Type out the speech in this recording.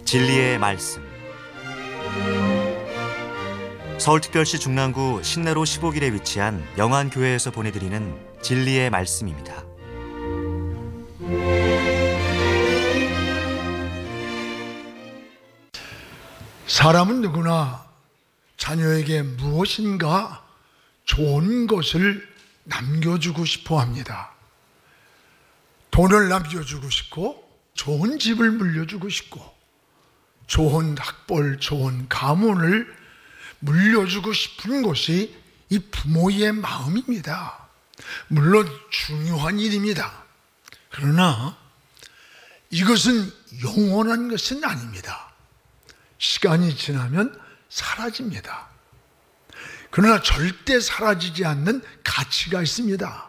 진리의 말씀. 서울특별시 중랑구 신내로 15길에 위치한 영안교회에서 보내드리는 진리의 말씀입니다. 사람은 누구나 자녀에게 무엇인가 좋은 것을 남겨주고 싶어 합니다. 돈을 남겨주고 싶고, 좋은 집을 물려주고 싶고, 좋은 학벌, 좋은 가문을 물려주고 싶은 것이 이 부모의 마음입니다. 물론 중요한 일입니다. 그러나 이것은 영원한 것은 아닙니다. 시간이 지나면 사라집니다. 그러나 절대 사라지지 않는 가치가 있습니다.